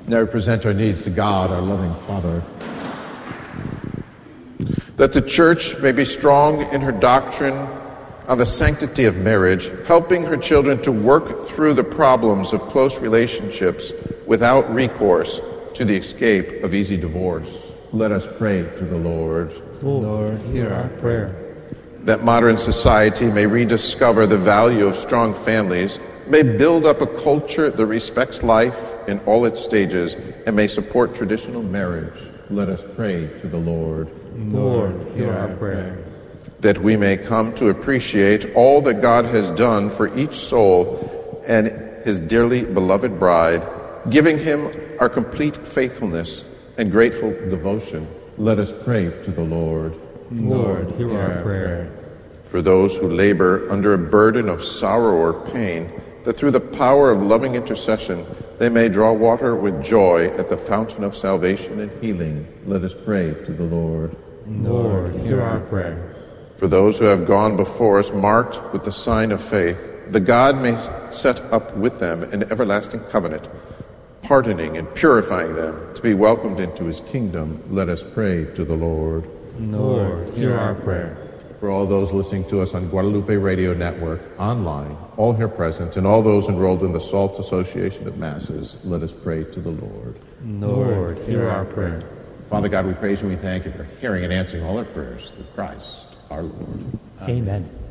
Now we present our needs to God, our loving Father. That the Church may be strong in her doctrine on the sanctity of marriage, helping her children to work through the problems of close relationships without recourse to the escape of easy divorce. Let us pray to the Lord. Lord, hear our prayer. That modern society may rediscover the value of strong families, may build up a culture that respects life in all its stages, and may support traditional marriage. Let us pray to the Lord. Lord, hear our prayer. That we may come to appreciate all that God has done for each soul and his dearly beloved bride, giving him our complete faithfulness and grateful devotion. Let us pray to the Lord. Lord, hear our prayer. For those who labor under a burden of sorrow or pain, that through the power of loving intercession they may draw water with joy at the fountain of salvation and healing. Let us pray to the Lord. Lord, hear our prayer. For those who have gone before us marked with the sign of faith, that God may set up with them an everlasting covenant, pardoning and purifying them to be welcomed into his kingdom. Let us pray to the Lord. Lord, hear our prayer. For all those listening to us on Guadalupe Radio Network, online, all here present, and all those enrolled in the SALT Association of Masses, let us pray to the Lord. Lord, hear our prayer. Father God, we praise you and we thank you for hearing and answering all our prayers through Christ our Lord. Amen.